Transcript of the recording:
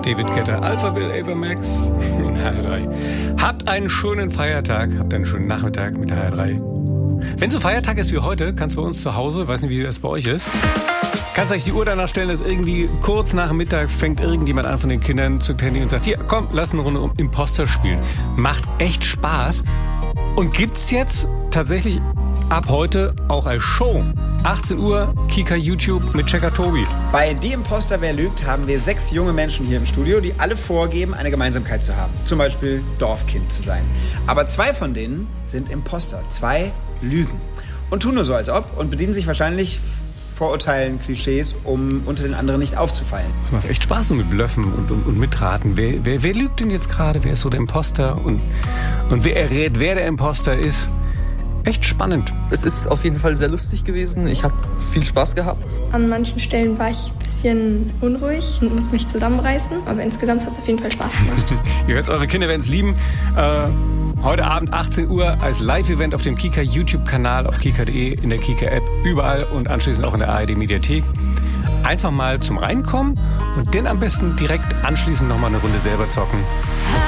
David Guetta, Alpha Will, Ava Max in HR3. Habt einen schönen Feiertag, habt einen schönen Nachmittag mit der HR3. Wenn so Feiertag ist wie heute, kannst du bei uns zu Hause, weiß nicht, wie das bei euch ist, kannst eigentlich die Uhr danach stellen, dass irgendwie kurz nach dem Mittag fängt irgendjemand an von den Kindern zu Handy und sagt, hier, komm, lass eine Runde um Imposter spielen. Macht echt Spaß und gibt's jetzt tatsächlich ab heute auch als Show. 18 Uhr, Kika YouTube mit Checker Tobi. Bei Die Imposter, wer lügt, haben wir 6 junge Menschen hier im Studio, die alle vorgeben, eine Gemeinsamkeit zu haben. Zum Beispiel Dorfkind zu sein. Aber 2 von denen sind Imposter. 2 lügen. Und tun nur so, als ob und bedienen sich wahrscheinlich Vorurteilen, Klischees, um unter den anderen nicht aufzufallen. Es macht echt Spaß so mit Blöffen und mitraten. Wer lügt denn jetzt gerade? Wer ist so der Imposter? Und wer errät, wer der Imposter ist? Echt spannend. Es ist auf jeden Fall sehr lustig gewesen. Ich habe viel Spaß gehabt. An manchen Stellen war ich ein bisschen unruhig und musste mich zusammenreißen. Aber insgesamt hat es auf jeden Fall Spaß gemacht. Ihr hört, eure Kinder werden es lieben. Heute Abend 18 Uhr als Live-Event auf dem Kika YouTube-Kanal, auf kika.de, in der Kika-App, überall und anschließend auch in der ARD-Mediathek. Einfach mal zum Reinkommen und dann am besten direkt anschließend nochmal eine Runde selber zocken.